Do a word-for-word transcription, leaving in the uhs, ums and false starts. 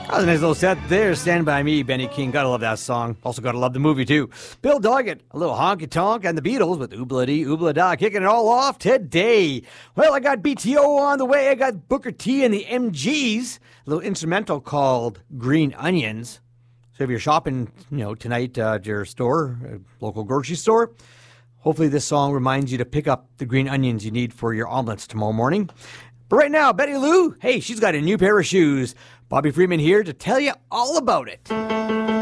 That was a nice little set there. Stand By Me, Benny King. Gotta love that song. Also gotta love the movie, too. Bill Doggett, a little honky tonk, and the Beatles with Oobla Dee Oobla Da, kicking it all off today. Well, I got B T O on the way. I got Booker T and the M Gs. A little instrumental called Green Onions. So if you're shopping, you know, tonight uh, at your store, uh, local grocery store, hopefully this song reminds you to pick up the green onions you need for your omelets tomorrow morning. But right now, Betty Lou, hey, she's got a new pair of shoes. Bobby Freeman here to tell you all about it.